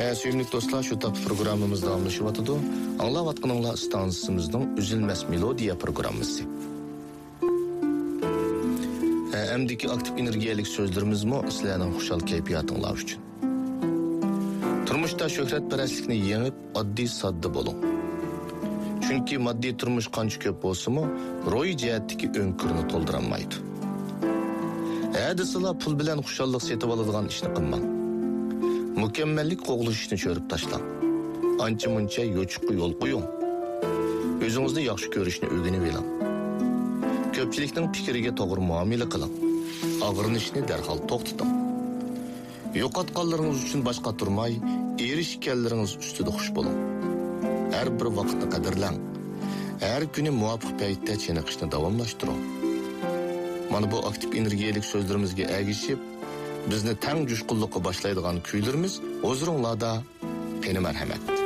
Sevimli dostlar, şu tap programımız davamlaşıp atıdı. Anlavatqınınla stansımızın Üzülmez Melodiya programımızı. Emdeki aktif energiyalik sözlerimiz mi sizlerden hoşal keyfiyatınlar üçün. Turmuşta şöhretperestlikni yengip addi saddı bolun. Çünkü maddi turmuş qancha köp bolsa mu, ro'y jihatdagi önkürni to'ldiranmaydi. Adısıla pul bilan xushallik setib oladigan ishni qilmang. Mükemmellik qo'g'lishni cho'rib tashlang. Ancha muncha yo'chiqqa yo'l qo'ying. O'zingizni yaxshi ko'rishni o'rganib oling. Ko'pchilikning fikriga to'g'ri muomala qiling. Og'rinishni darhol to'xtating. Yo'qotganlaringiz uchun boshqa turmay, erishganlaringiz ustida xush bo'ling. Her bir vaqtni qadrlang. Her kuni muvofiq paytda chiniqishni davomlashtiring. Mana bu aktiv energiyalik so'zlarimizga ergishib, bizni tang jushqunlikqa boshlaydigan kuylarimiz o'ziringlarda qani marhamat.